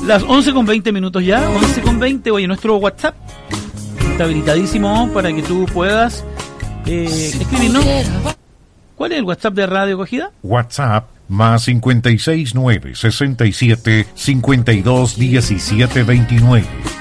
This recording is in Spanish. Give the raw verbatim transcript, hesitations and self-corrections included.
Las once con veinte minutos ya, once con veinte. Oye, nuestro WhatsApp está habilitadísimo para que tú puedas eh, escribirnos. ¿Cuál es el WhatsApp de Radio Acogida? WhatsApp más cincuenta y seis nueve sesenta y siete cincuenta y dos diecisiete veintinueve.